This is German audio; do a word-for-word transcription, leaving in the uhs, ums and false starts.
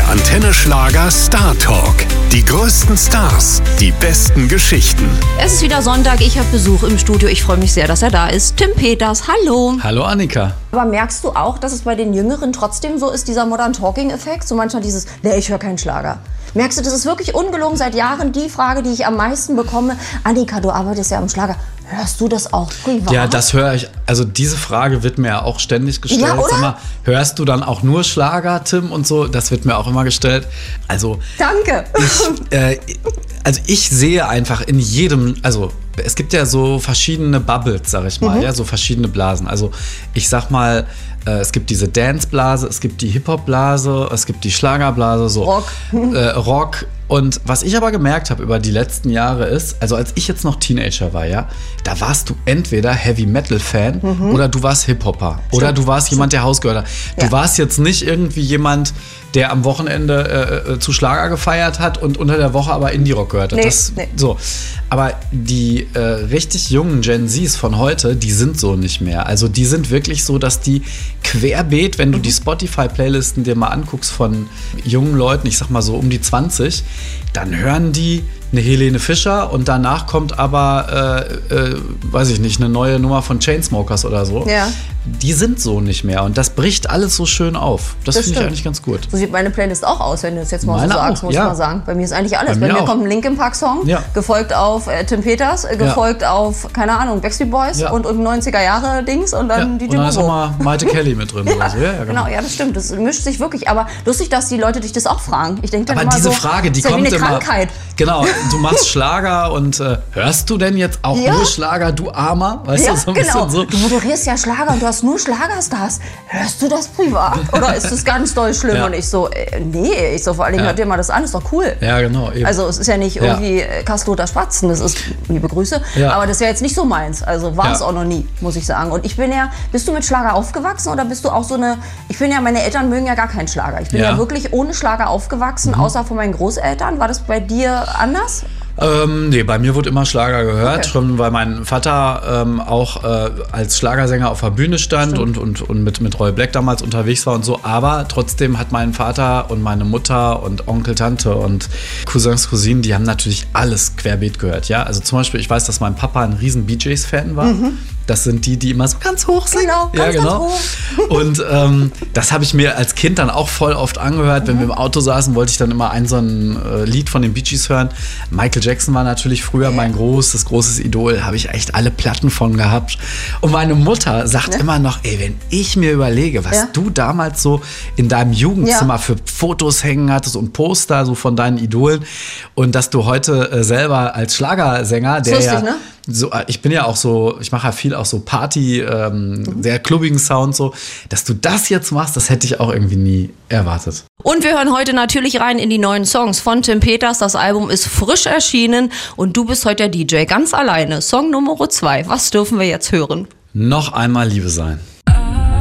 Der Antenne Schlager Star Talk. Die größten Stars, die besten Geschichten. Es ist wieder Sonntag, ich habe Besuch im Studio. Ich freue mich sehr, dass er da ist. Tim Peters, hallo. Hallo Annika. Aber merkst du auch, dass es bei den Jüngeren trotzdem so ist, dieser Modern Talking-Effekt? So manchmal dieses, nee, ich höre keinen Schlager. Merkst du, das ist wirklich ungelogen seit Jahren die Frage, die ich am meisten bekomme. Annika, du arbeitest ja am Schlager. Hörst du das auch privat? Ja, das höre ich. Also diese Frage wird mir ja auch ständig gestellt. Ja, oder? Sag mal, hörst du dann auch nur Schlager, Tim, und so? Das wird mir auch immer gestellt. Also Danke. Ich, äh, also ich sehe einfach in jedem, also es gibt ja so verschiedene Bubbles, sag ich mal, mhm. ja, so verschiedene Blasen. Also ich sag mal, äh, es gibt diese Dance-Blase, es gibt die Hip-Hop-Blase, es gibt die Schlagerblase, so Rock. Äh, Rock. Und was ich aber gemerkt habe über die letzten Jahre ist, also als ich jetzt noch Teenager war, ja, da warst du entweder Heavy-Metal-Fan mhm. oder du warst Hip-Hopper. Oder du warst jemand, der Haus gehört hat. Du ja. warst jetzt nicht irgendwie jemand, der am Wochenende äh, zu Schlager gefeiert hat und unter der Woche aber Indie-Rock gehört hat. Nee, das, nee. So. Aber die äh, richtig jungen Gen Zs von heute, die sind so nicht mehr. Also die sind wirklich so, dass die querbeet, wenn du mhm. die Spotify-Playlisten dir mal anguckst von jungen Leuten, ich sag mal so um die zwanzig, dann hören die eine Helene Fischer und danach kommt aber, äh, äh, weiß ich nicht, eine neue Nummer von Chainsmokers oder so. Ja. Die sind so nicht mehr und das bricht alles so schön auf. Das, das finde ich eigentlich ganz gut. So sieht meine Playlist auch aus, wenn du es jetzt mal meine so sagst, auch, muss ja. ich mal sagen. Bei mir ist eigentlich alles. Bei Bei mir, mir auch. kommt ein Linkin Park Song, ja. gefolgt auf äh, Tim Peters, äh, gefolgt ja. auf, keine Ahnung, Backstreet Boys ja. und irgendein neunziger Jahre Dings und dann ja. die Und dann ist auch mal Maite Kelly mit drin. ja. Oder so. Ja, ja, genau. genau, ja, das stimmt. Das mischt sich wirklich. Aber lustig, dass die Leute dich das auch fragen. Ich denke dann aber immer diese so, Frage, die ist ja kommt wie eine immer. Krankheit. Genau, du machst Schlager und äh, hörst du denn jetzt auch ja. nur Schlager, du Armer? Weißt ja, du, so ein genau. bisschen so. Du moderierst ja Schlager und du hast nur Schlagerstars. Hörst du das privat? Oder ist das ganz doll schlimm? Ja. Und ich so, äh, nee, ich so, vor allen Dingen ja. hört dir mal das an, ist doch cool. Ja, genau. Eben. Also es ist ja nicht irgendwie ja. Kastelroter Spatzen, das ist, liebe Grüße, ja. aber das wäre jetzt nicht so meins. Also war es ja. auch noch nie, muss ich sagen. Und ich bin ja, bist du mit Schlager aufgewachsen oder bist du auch so eine, ich bin ja, meine Eltern mögen ja gar keinen Schlager. Ich bin ja, ja wirklich ohne Schlager aufgewachsen, mhm. außer von meinen Großeltern. War das bei dir anders? Ähm, nee, bei mir wurde immer Schlager gehört, okay. schon weil mein Vater ähm, auch äh, als Schlagersänger auf der Bühne stand und, und, und mit, mit Roy Black damals unterwegs war und so. Aber trotzdem hat mein Vater und meine Mutter und Onkel, Tante und Cousins, Cousinen, die haben natürlich alles querbeet gehört. Ja? Also zum Beispiel, ich weiß, dass mein Papa ein riesen B Js-Fan war. Mhm. Das sind die, die immer so ganz hoch singen. Genau, ganz, ja, genau. ganz hoch. Und ähm, das habe ich mir als Kind dann auch voll oft angehört. Mhm. Wenn wir im Auto saßen, wollte ich dann immer ein so ein äh, Lied von den Bee Gees hören. Michael Jackson war natürlich früher ja. mein großes, großes Idol. Habe ich echt alle Platten von gehabt. Und meine Mutter sagt ja. immer noch, ey, wenn ich mir überlege, was ja. du damals so in deinem Jugendzimmer ja. für Fotos hängen hattest und Poster so von deinen Idolen und dass du heute äh, selber als Schlagersänger, der lustig, ja ne? So, ich bin ja auch so, ich mache ja viel auch so Party, ähm, mhm. sehr klubbigen Sound so, dass du das jetzt machst, das hätte ich auch irgendwie nie erwartet. Und wir hören heute natürlich rein in die neuen Songs von Tim Peters. Das Album ist frisch erschienen und du bist heute der D J, ganz alleine. Song Nummer zwei. Was dürfen wir jetzt hören? Noch einmal Liebe sein.